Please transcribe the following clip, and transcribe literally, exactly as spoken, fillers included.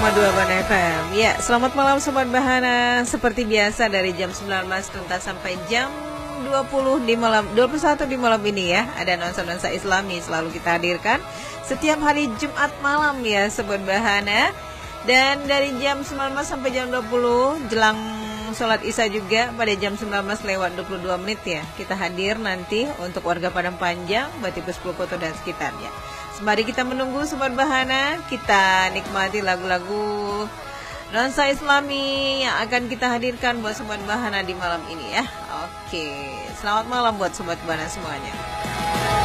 dua Ban F M. Ya, selamat malam Sobat Bahana. Seperti biasa dari jam sembilan belas tuntas sampai jam dua puluh di malam dua puluh satu di malam ini ya. Ada nuansa-nuansa Islami selalu kita hadirkan setiap hari Jumat malam ya Sobat Bahana. Dan dari jam sembilan belas sampai jam dua puluh jelang sholat Isya juga pada jam sembilan belas lewat dua puluh dua menit ya. Kita hadir nanti untuk warga Padang Panjang, Batipus Purwokerto dan sekitarnya. Mari kita menunggu Sobat Bahana, kita nikmati lagu-lagu nuansa Islami yang akan kita hadirkan buat Sobat Bahana di malam ini ya. Oke, selamat malam buat Sobat Bahana semuanya.